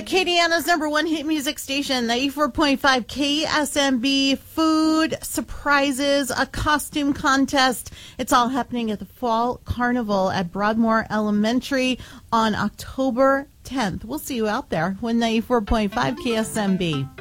Acadiana's number one hit music station, 94.5 KSMB. Food, surprises, a costume contest. It's all happening at the Fall Carnival at Broadmoor Elementary on October 10th. We'll see you out there with 94.5 KSMB.